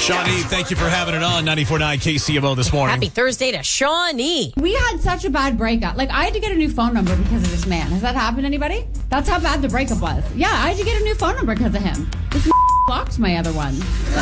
Shawnee, thank you for having it on 94.9 KCMO this morning. Happy Thursday to Shawnee. We had such a bad breakup. Like, I had to get a new phone number because of this man. Has that happened to anybody? That's how bad the breakup was. Yeah, I had to get a new phone number because of him. This blocked my other one.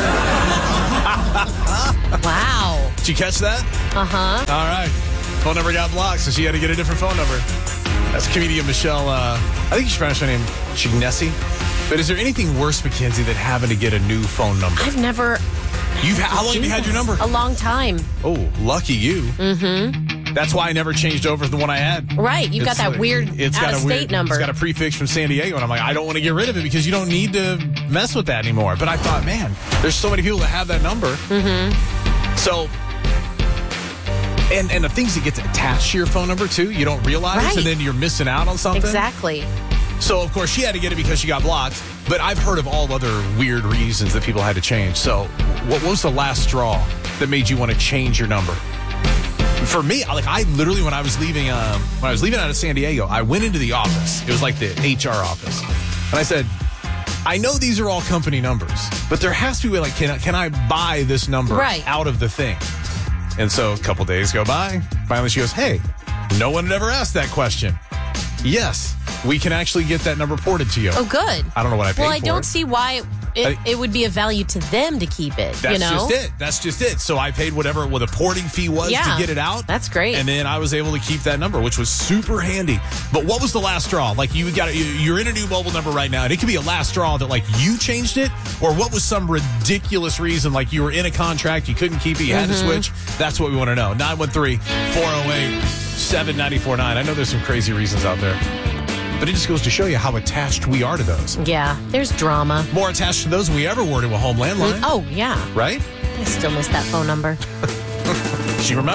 Wow. Did you catch that? Uh-huh. All right. Phone number got blocked, so she had to get a different phone number. That's comedian Michelle, I think she's pronounced her name Chignesi. But is there anything worse, Mackenzie, than having to get a new phone number? I've never... How long have you had your number? A long time. Oh, lucky you. Mm-hmm. That's why I never changed over the one I had. Right. You've got that weird out-of-state number. It's got a prefix from San Diego, and I'm like, I don't want to get rid of it because you don't need to mess with that anymore. But I thought, man, there's so many people that have that number. Mm-hmm. So... And the things that get attached to your phone number, too, you don't realize, right. And then you're missing out on something. Exactly. So, of course, she had to get it because she got blocked. But I've heard of all other weird reasons that people had to change. So what was the last straw that made you want to change your number? For me, I literally, when I was leaving out of San Diego, I went into the office. It was like the HR office. And I said, I know these are all company numbers, but there has to be a way, like, can I buy this number out of the thing? And so a couple days go by. Finally, she goes, hey, no one had ever asked that question. Yes, we can actually get that number ported to you. Oh, good. I don't know what I paid for. Well, I don't see why it would be of value to them to keep it. That's just it. So I paid whatever the porting fee was to get it out. That's great. And then I was able to keep that number, which was super handy. But what was the last straw? Like, you're in a new mobile number right now, and it could be a last straw that, like, you changed it, or what was some ridiculous reason, like you were in a contract, you couldn't keep it, you had to switch? That's what we want to know. 913-408-7949. I know there's some crazy reasons out there. But it just goes to show you how attached we are to those. Yeah, there's drama. More attached to those than we ever were to a home landline. Oh, yeah. Right? I still miss that phone number. She remembers.